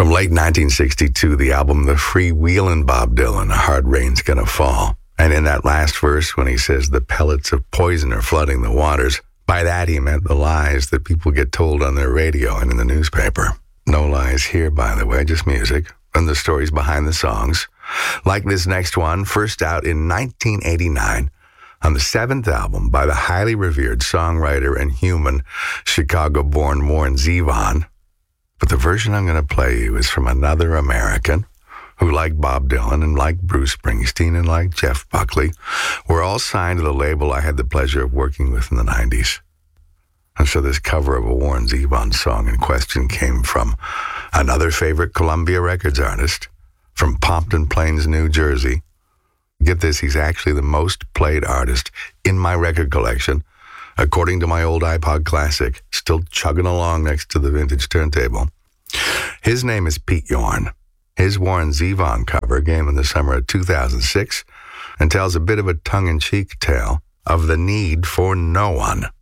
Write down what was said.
From late 1962, the album The Freewheelin' Bob Dylan, A Hard Rain's Gonna Fall. And in that last verse, when he says the pellets of poison are flooding the waters, by that he meant the lies that people get told on their radio and in the newspaper. No lies here, by the way, just music and the stories behind the songs. Like this next one, first out in 1989 on the seventh album by the highly revered songwriter and human Chicago-born Warren Zevon. But the version I'm going to play you is from another American who, like Bob Dylan and like Bruce Springsteen and like Jeff Buckley, were all signed to the label I had the pleasure of working with in the 90s. And so this cover of a Warren Zevon song in question came from another favorite Columbia Records artist from Pompton Plains, New Jersey. Get this, he's actually the most played artist in my record collection, according to my old iPod Classic, still chugging along next to the vintage turntable. His name is Pete Yorn. His Warren Zevon cover came in the summer of 2006 and tells a bit of a tongue-in-cheek tale of the need for no one.